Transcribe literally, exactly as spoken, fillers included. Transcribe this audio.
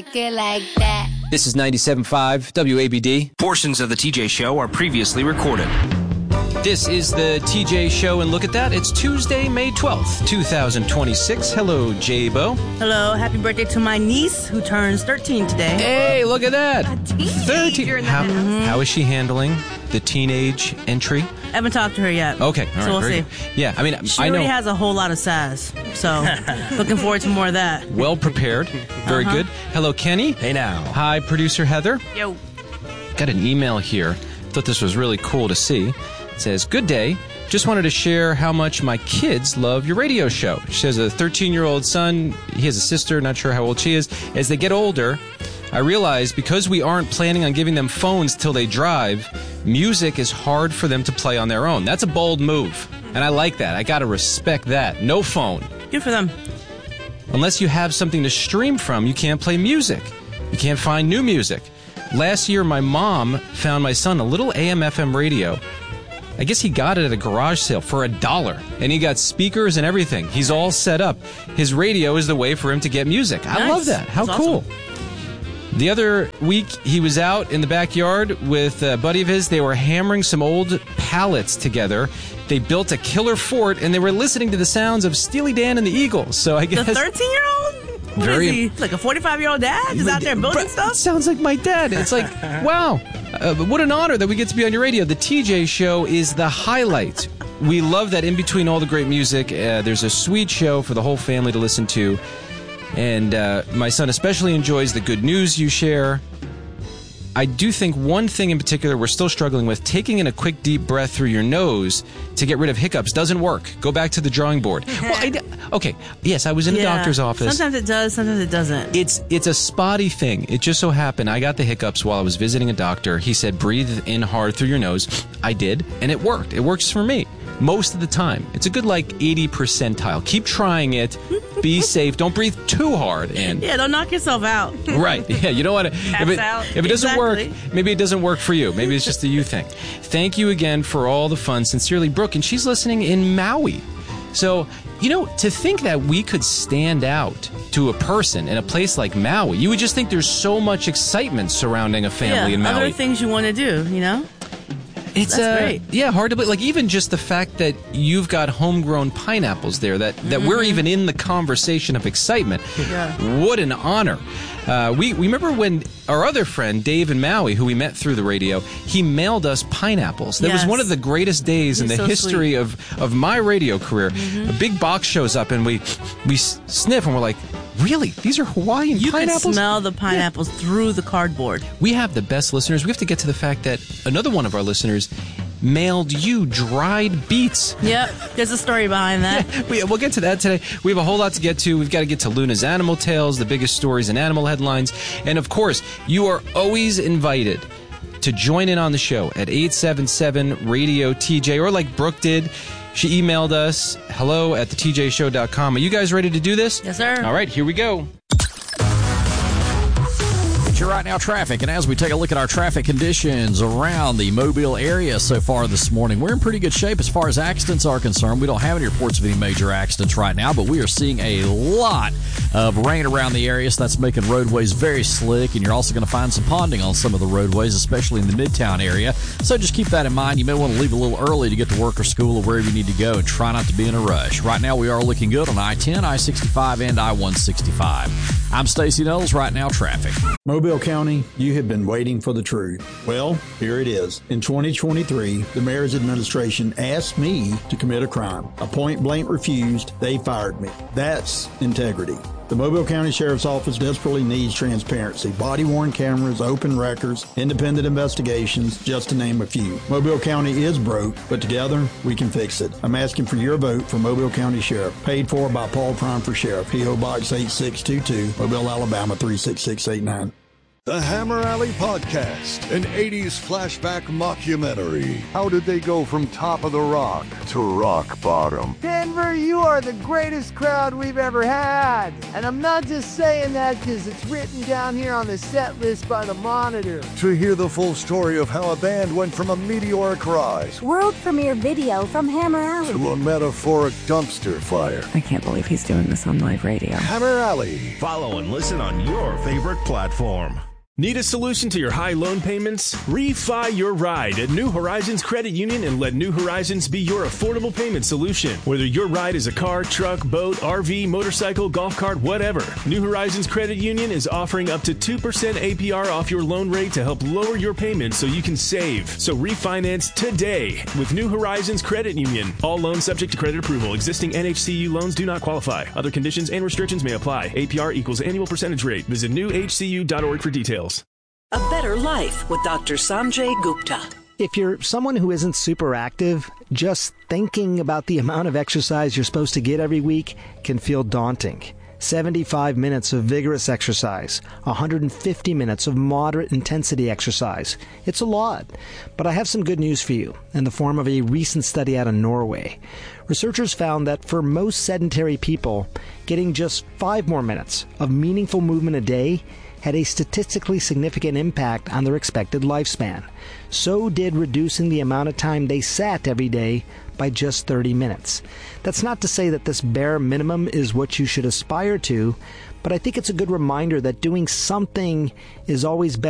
like it like that. This is ninety-seven point five W A B D. Portions of the T J Show are previously recorded. This is the T J Show, and look at that. It's Tuesday, May twelfth, twenty twenty-six. Hello, J-Bo. Hello. Happy birthday to my niece, who turns thirteen today. Hey, look at that. A teenager thirteen. in the How, house. how is she handling the teenage entry? I haven't talked to her yet. Okay, all right. So we'll very see. good. Yeah, I mean, She I know. already has a whole lot of sass, so looking forward to more of that. Well prepared. Very Uh-huh. good. Hello, Kenny. Hey now. Hi, producer Heather. Yo. Got an email here. Thought this was really cool to see. It says, "Good day. Just wanted to share how much my kids love your radio show." She has a thirteen-year-old son. He has a sister, not sure how old she is. As they get older, I realize because we aren't planning on giving them phones till they drive, music is hard for them to play on their own. That's a bold move, and I like that. I got to respect that. No phone. Good for them. Unless you have something to stream from, you can't play music. You can't find new music. Last year, my mom found my son a little A M F M radio. I guess he got it at a garage sale for a dollar, and he got speakers and everything. He's all set up. His radio is the way for him to get music. I Nice. love that. How That's cool. awesome. The other week, he was out in the backyard with a buddy of his. They were hammering some old pallets together. They built a killer fort, and they were listening to the sounds of Steely Dan and the Eagles. So I guess The thirteen-year-old? What Very- is he? Like a forty-five-year-old dad? Just out there building It stuff? sounds like my dad. It's like, wow, uh, what an honor that we get to be on your radio. The T J Show is the highlight. We love that in between all the great music, uh, there's a sweet show for the whole family to listen to. And uh, my son especially enjoys the good news you share. I do think one thing in particular we're still struggling with, taking in a quick deep breath through your nose to get rid of hiccups doesn't work. Go back to the drawing board. Well, I d- okay, yes, I was in the Yeah. doctor's office. Sometimes it does, sometimes it doesn't. It's it's a spotty thing. It just so happened I got the hiccups while I was visiting a doctor. He said, breathe in hard through your nose. I did, and it worked. It works for me most of the time. It's a good, like, eighty percentile. Keep trying it. Be safe. Don't breathe too hard in. Yeah, don't knock yourself out. Right. Yeah, you don't want to. If it, out. if it doesn't Exactly. work, maybe it doesn't work for you. Maybe it's just a you thing. Thank you again for all the fun. Sincerely, Brooke. And she's listening in Maui. So, you know, to think that we could stand out to a person in a place like Maui, you would just think there's so much excitement surrounding a family Yeah, in Maui. other things you want to do, you know? It's That's uh, great. yeah, hard to believe. Like, even just the fact that you've got homegrown pineapples there, that, that Mm-hmm. we're even in the conversation of excitement. Yeah. What an honor. Uh, we, we remember when our other friend, Dave in Maui, who we met through the radio, he mailed us pineapples. That was Yes. one of the greatest days in He's the so history sweet. of, of my radio career. Mm-hmm. A big box shows up, and we, we s- sniff, and we're like, really? These are Hawaiian You can pineapples? smell the pineapples through the cardboard. We have the best listeners. We have to get to the fact that another one of our listeners mailed you dried beets. Yep, there's a story behind that. We, we'll get to that today. We have a whole lot to get to. We've got to get to Luna's Animal Tales, the biggest stories and animal headlines. And, of course, you are always invited to join in on the show at eight seven seven radio T J, or like Brooke did. She emailed us, hello at the T J show dot com. Are you guys ready to do this? Yes, sir. All right, here we go. Your right now traffic, and as we take a look at our traffic conditions around the Mobile area so far this morning, we're in pretty good shape as far as accidents are concerned. We don't have any reports of any major accidents right now, but we are seeing a lot of rain around the area, so that's making roadways very slick, and you're also going to find some ponding on some of the roadways, especially in the Midtown area. So just keep that in mind. You may want to leave a little early to get to work or school or wherever you need to go, and try not to be in a rush. Right now we are looking good on I ten, I sixty-five, and I one sixty-five. I'm Stacey Knowles. Right now traffic. Mobile County, you have been waiting for the truth. Well, here it is. In twenty twenty-three, the mayor's administration asked me to commit a crime. I point blank refused. They fired me. That's integrity. The Mobile County Sheriff's Office desperately needs transparency. Body-worn cameras, open records, independent investigations, just to name a few. Mobile County is broke, but together we can fix it. I'm asking for your vote for Mobile County Sheriff. Paid for by Paul Prime for Sheriff. P O. Box eight six two two, Mobile, Alabama three six six eight nine. The Hammer Alley Podcast, an eighties flashback mockumentary. How did they go from top of the rock to rock bottom? Denver, you are the greatest crowd we've ever had. And I'm not just saying that because it's written down here on the set list by the Monitor. To hear the full story of how a band went from a meteoric rise, world premiere video from Hammer Alley, to a metaphoric dumpster fire. I can't believe he's doing this on live radio. Hammer Alley. Follow and listen on your favorite platform. Need a solution to your high loan payments? Refi your ride at New Horizons Credit Union and let New Horizons be your affordable payment solution. Whether your ride is a car, truck, boat, R V, motorcycle, golf cart, whatever, New Horizons Credit Union is offering up to two percent A P R off your loan rate to help lower your payments so you can save. So refinance today with New Horizons Credit Union. All loans subject to credit approval. Existing N H C U loans do not qualify. Other conditions and restrictions may apply. A P R equals annual percentage rate. Visit new h c u dot org for details. A Better Life with Doctor Sanjay Gupta. If you're someone who isn't super active, just thinking about the amount of exercise you're supposed to get every week can feel daunting. seventy-five minutes of vigorous exercise, one hundred fifty minutes of moderate intensity exercise. It's a lot. But I have some good news for you in the form of a recent study out of Norway. Researchers found that for most sedentary people, getting just five more minutes of meaningful movement a day had a statistically significant impact on their expected lifespan. So did reducing the amount of time they sat every day by just thirty minutes. That's not to say that this bare minimum is what you should aspire to, but I think it's a good reminder that doing something is always better